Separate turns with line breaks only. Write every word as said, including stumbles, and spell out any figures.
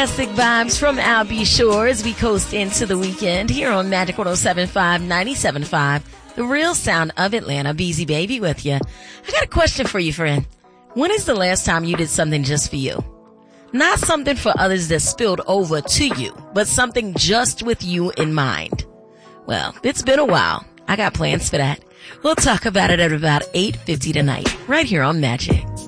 Fantastic vibes from Albee Shore as we coast into the weekend here on Magic one oh seven point five, ninety-seven point five, the real sound of Atlanta. Beezy Baby with you. I got a question for you, friend. When is the last time you did something just for you? Not something for others that spilled over to you, but something just with you in mind. Well, it's been a while. I got plans for that. We'll talk about it at about eight fifty tonight, right here on Magic.